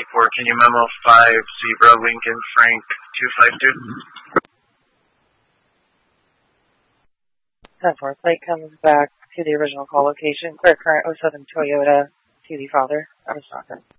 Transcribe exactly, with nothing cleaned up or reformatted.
four, can you memo five Zebra Lincoln Frank two five two? ten four, plate comes back to the original call location. Clear current oh seven Toyota to the father. I was talking.